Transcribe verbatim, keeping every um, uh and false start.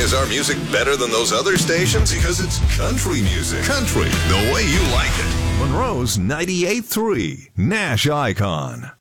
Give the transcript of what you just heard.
Is our music better than those other stations? Because it's country music. Country, the way you like it. Monroe's ninety-eight point three, Nash Icon.